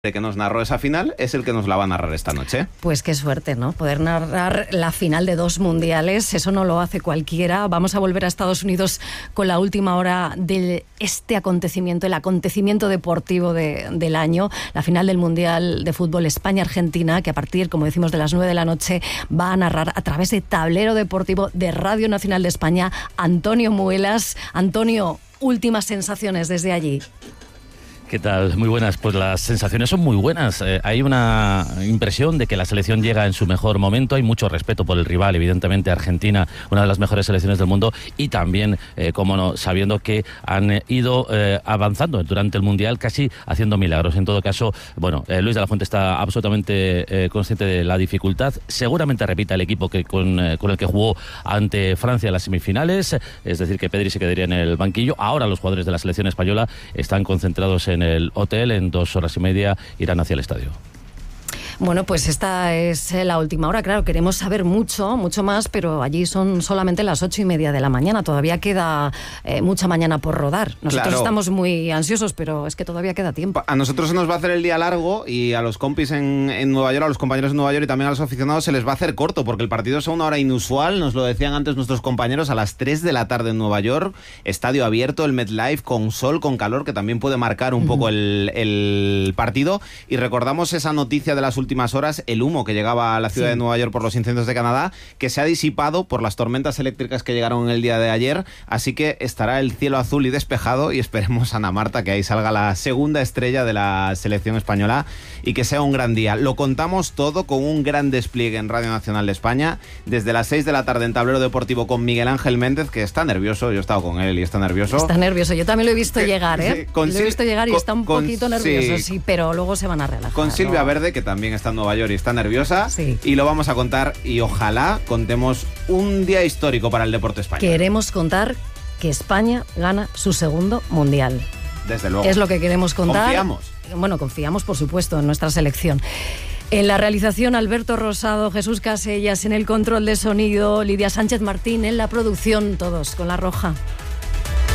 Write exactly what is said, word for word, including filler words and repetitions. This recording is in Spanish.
que nos narró esa final es el que nos la va a narrar esta noche. Pues qué suerte, ¿no? Poder narrar la final de dos mundiales, eso no lo hace cualquiera. Vamos a volver a Estados Unidos con la última hora de este acontecimiento, el acontecimiento deportivo de, del año, la final del Mundial de Fútbol España-Argentina, que a partir, como decimos, de las nueve de la noche va a narrar a través de Tablero Deportivo de Radio Nacional de España, Antonio Muelas. Antonio, últimas sensaciones desde allí. ¿Qué tal? Muy buenas. Pues las sensaciones son muy buenas. Eh, hay una impresión de que la selección llega en su mejor momento. Hay mucho respeto por el rival, evidentemente Argentina, una de las mejores selecciones del mundo, y también, eh, como no, sabiendo que han ido eh, avanzando durante el Mundial, casi haciendo milagros. En todo caso, bueno, eh, Luis de la Fuente está absolutamente eh, consciente de la dificultad. Seguramente repita el equipo que con, eh, con el que jugó ante Francia en las semifinales, es decir, que Pedri se quedaría en el banquillo. Ahora los jugadores de la selección española están concentrados en el hotel, en dos horas y media irán hacia el estadio. Bueno, pues esta es la última hora. Claro, queremos saber mucho, mucho más, pero allí son solamente las ocho y media de la mañana. Todavía queda eh, mucha mañana por rodar. Nosotros claro. estamos muy ansiosos, pero es que todavía queda tiempo. A nosotros se nos va a hacer el día largo y a los compis en, en Nueva York, a los compañeros en Nueva York y también a los aficionados se les va a hacer corto, porque el partido es a una hora inusual. Nos lo decían antes nuestros compañeros, a las tres de la tarde en Nueva York. Estadio abierto, el MetLife, con sol, con calor, que también puede marcar un uh-huh. poco el, el partido. Y recordamos esa noticia de las últimas horas, el humo que llegaba a la ciudad sí. de Nueva York por los incendios de Canadá, que se ha disipado por las tormentas eléctricas que llegaron el día de ayer, así que estará el cielo azul y despejado y esperemos, Ana Marta, que ahí salga la segunda estrella de la selección española y que sea un gran día. Lo contamos todo con un gran despliegue en Radio Nacional de España, desde las seis de la tarde en Tablero Deportivo con Miguel Ángel Méndez, que está nervioso, yo he estado con él y está nervioso. Está nervioso, yo también lo he visto que, llegar, ¿eh? Sí, con lo he visto llegar y con, está un con, poquito nervioso, sí. sí, pero luego se van a relajar. Con Silvia ¿no? Verde, que también está en Nueva York y está nerviosa, sí. y lo vamos a contar y ojalá contemos un día histórico para el deporte español. Queremos contar que España gana su segundo mundial. Desde luego. Es lo que queremos contar. Confiamos. Bueno, confiamos, por supuesto, en nuestra selección. En la realización, Alberto Rosado, Jesús Casellas, en el control de sonido, Lidia Sánchez Martín, en la producción, todos con La Roja.